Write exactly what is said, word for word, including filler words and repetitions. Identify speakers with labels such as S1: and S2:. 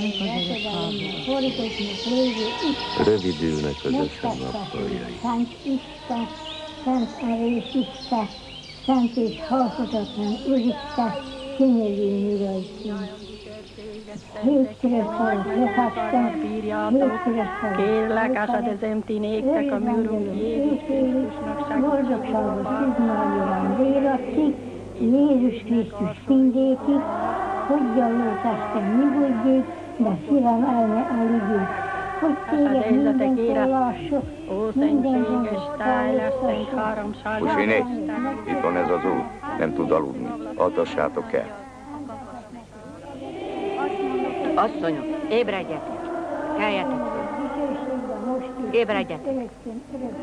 S1: Rövidülnek az eszem nappaljai.
S2: Szent Isten, Szent erős Isten, szent és halhatatlan Úristen, könyörülj mi rajtunk. Hétre szólj, lefagytam, hétre szólj.
S3: Kérlek, átadezem ti néktek a mi Urunk Jézus Krisztusnak segítségét.
S2: Boldogságos Szűzmárján vérattig, Jézus Krisztus mindékig, hogy a lótestem nyugodjék, de szívem el ne aludjék. Hogy téged mindenkor lássak,
S3: Ó, szentséges táj, lesz szent háromság.
S1: Pusiné, itt van ez az út, nem tud aludni. Adassátok el.
S4: Asszonyok, ébredjetek! Keljetek föl! Ébredjetek!